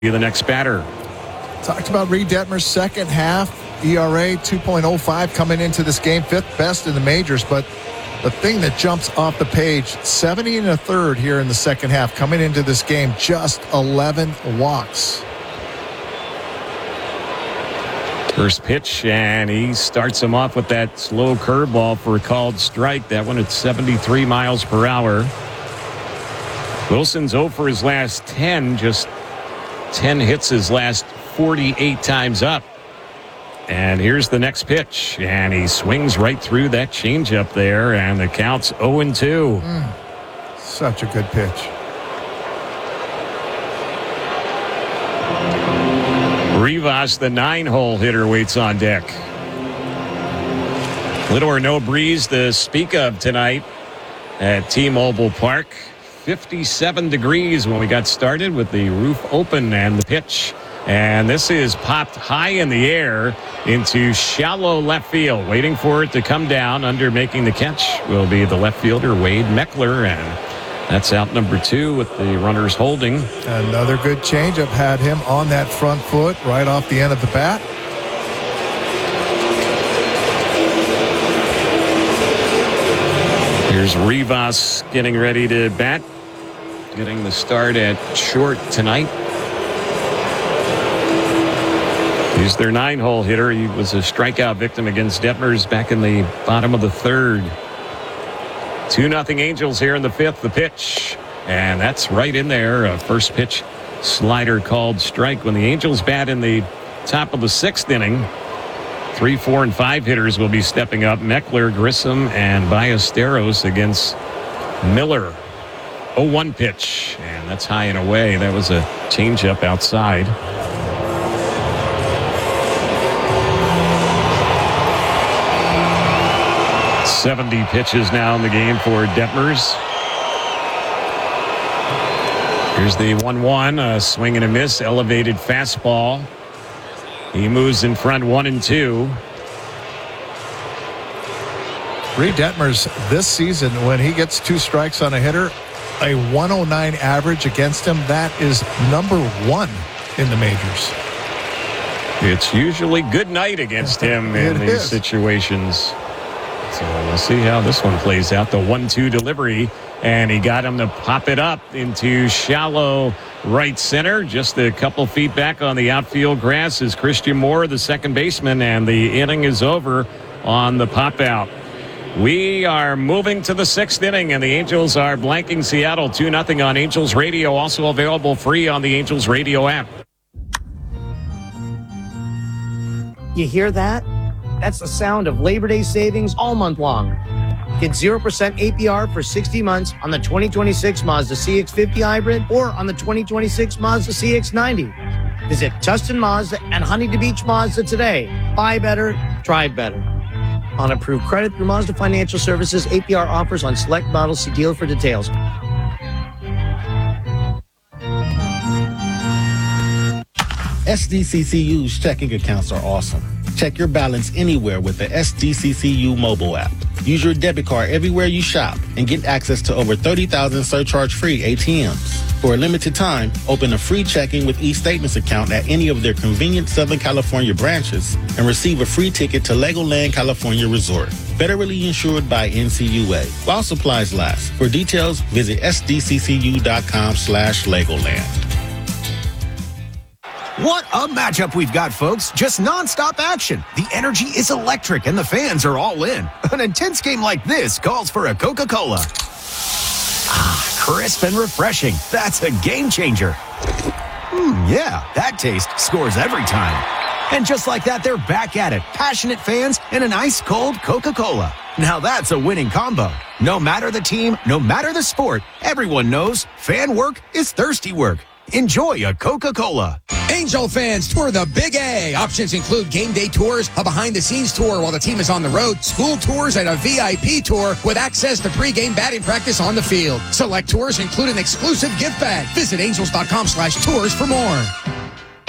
Be the next batter. Talked about Reed Detmer's second half ERA 2.05 coming into this game, fifth best in the majors. But the thing that jumps off the page, 70 1/3 here in the second half coming into this game, just 11 walks. First pitch, and he starts him off with that slow curveball for a called strike. That one at 73 miles per hour. Wilson's 0 for his last 10, just 10 hits his last 48 times up. And here's the next pitch, and he swings right through that changeup there, and the count's 0-2. Such a good pitch. Rivas, the 9-hole hitter, waits on deck. Little or no breeze to speak of tonight at T-Mobile Park. 57 degrees when we got started with the roof open and the pitch. And this is popped high in the air into shallow left field. Waiting for it to come down. Under making the catch will be the left fielder, Wade Meckler. And that's out number 2 with the runners holding. Another good changeup had him on that front foot right off the end of the bat. Here's Rivas getting ready to bat. Getting the start at short tonight. He's their 9-hole hitter. He was a strikeout victim against Detmers back in the bottom of the third. 2-0 Angels here in the fifth. The pitch, and that's right in there. A first pitch slider called strike. When the Angels bat in the top of the sixth inning, 3, 4, and 5 hitters will be stepping up. Meckler, Grissom, and Ballesteros against Miller. 0-1 pitch, and that's high and away. That was a changeup outside. .70 pitches now in the game for Detmers. Here's the 1-1, a swing and a miss, elevated fastball. He moves in front 1-2. Reed Detmers this season, when he gets 2 strikes on a hitter, a 109 average against him. That is number 1 in the majors. It's usually good night against him in these situations. So we'll see how this one plays out. The 1-2 delivery, and he got him to pop it up into shallow right center. Just a couple feet back on the outfield grass is Christian Moore, the second baseman, and the inning is over on the pop out. We are moving to the 6th inning, and the Angels are blanking Seattle 2-0 on Angels Radio. Also available free on the Angels Radio app. You hear that? That's the sound of Labor Day savings all month long. Get 0% APR for 60 months on the 2026 Mazda CX-50 Hybrid or on the 2026 Mazda CX-90. Visit Tustin Mazda and Huntington Beach Mazda today. Buy better, drive better. On approved credit through Mazda Financial Services, APR offers on select models. See dealer for details. SDCCU's checking accounts are awesome. Check your balance anywhere with the SDCCU mobile app. Use your debit card everywhere you shop and get access to over 30,000 surcharge-free ATMs. For a limited time, open a free checking with eStatements account at any of their convenient Southern California branches and receive a free ticket to Legoland California Resort. Federally insured by NCUA. While supplies last. For details, visit sdccu.com/Legoland. What a matchup we've got, folks. Just nonstop action. The energy is electric and the fans are all in. An intense game like this calls for a Coca-Cola. Ah, crisp and refreshing. That's a game changer. Yeah, that taste scores every time. And just like that, they're back at it. Passionate fans and an ice-cold Coca-Cola. Now that's a winning combo. No matter the team, no matter the sport, everyone knows fan work is thirsty work. Enjoy a Coca-Cola. Angel fans, tour the Big A. Options include game day tours, a behind-the-scenes tour while the team is on the road, school tours, and a VIP tour with access to pregame batting practice on the field. Select tours include an exclusive gift bag. Visit angels.com/tours for more.